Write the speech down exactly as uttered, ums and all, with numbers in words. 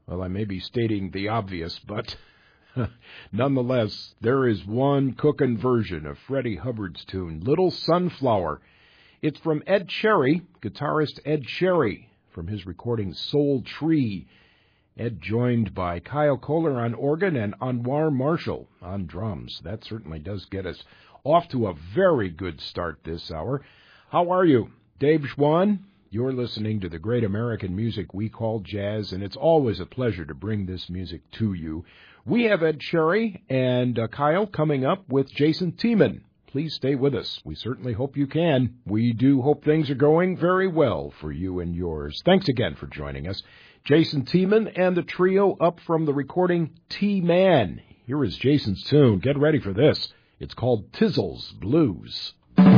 Well, I may be stating the obvious, but nonetheless, there is one cookin' version of Freddie Hubbard's tune, Little Sunflower. It's from Ed Cherry, guitarist Ed Cherry, from his recording Soul Tree. Ed joined by Kyle Kohler on organ and Anwar Marshall on drums. That certainly does get us off to a very good start this hour. How are you? Dave Schwann, you're listening to the great American music we call jazz, and it's always a pleasure to bring this music to you. We have Ed Cherry and uh, Kyle coming up with Jason Tiemann. Please stay with us. We certainly hope you can. We do hope things are going very well for you and yours. Thanks again for joining us. Jason Tiemann and the trio up from the recording T-Man. Here is Jason's tune. Get ready for this. It's called Tizzles Blues.